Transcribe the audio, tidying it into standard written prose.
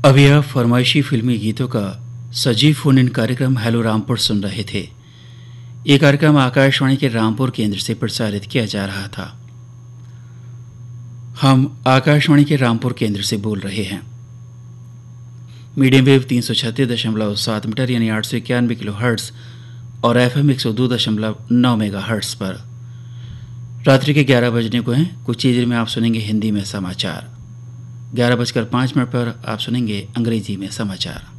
अभी आप फरमाइशी फिल्मी गीतों का सजीव फोन इन कार्यक्रम हेलो रामपुर सुन रहे थे। ये कार्यक्रम आकाशवाणी के रामपुर केंद्र से प्रसारित किया जा रहा था। हम आकाशवाणी के रामपुर केंद्र से बोल रहे हैं। मीडियम वेव 336.7 मीटर यानी 891 किलो हर्ट्स और FM 102.9 मेगा हर्ट्स पर रात्रि के 11 बजने को हैं। कुछ ही देर में आप सुनेंगे हिंदी में समाचार। 11:05 पर आप सुनेंगे अंग्रेजी में समाचार।